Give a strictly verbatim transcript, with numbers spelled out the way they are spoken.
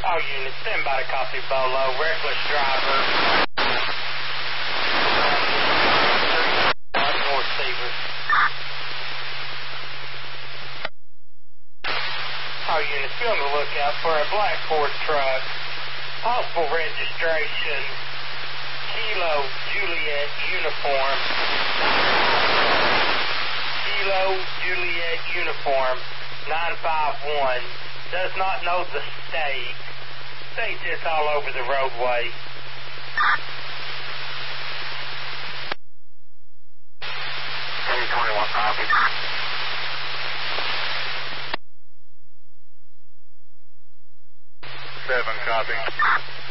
All units, stand by to copy Bolo. Reckless driver. North Seaver. All units, be on the lookout for a black Ford truck. Possible registration. Kilo Juliet uniform. Kilo Juliet uniform. nine five one. Does not know the state. State's just all over the roadway. three twenty-one copy. seven copy.